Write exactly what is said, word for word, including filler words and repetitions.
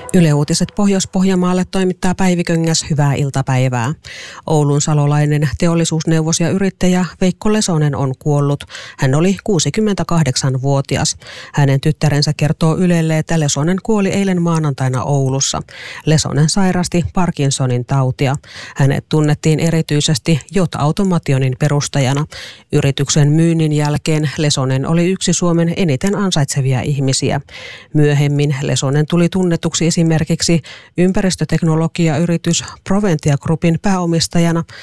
Yle Uutiset Pohjois-Pohjanmaalle toimittaa Päivi Köngäs, hyvää iltapäivää. Oulun salolainen teollisuusneuvos ja yrittäjä Veikko Lesonen on kuollut. Hän oli kuusikymmentäkahdeksanvuotias. Hänen tyttärensä kertoo Ylelle, että Lesonen kuoli eilen maanantaina Oulussa. Lesonen sairasti Parkinsonin tautia. Hänet tunnettiin erityisesti J Automationin perustajana. Yrityksen myynnin jälkeen Lesonen oli yksi Suomen eniten ansaitsevia ihmisiä. Myöhemmin Lesonen tuli tunnetuksi esimerkiksi ympäristöteknologiayritys Proventia Groupin pääomistajana